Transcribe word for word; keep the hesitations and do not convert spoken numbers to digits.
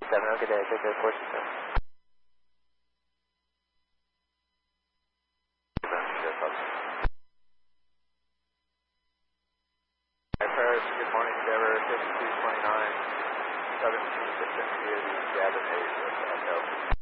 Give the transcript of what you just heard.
seven, oh, good day. Take care, four six seven. Paris, good morning, Endeavor fifty-two twenty-nine, seven two six here, the Gavin Hayes with Echo.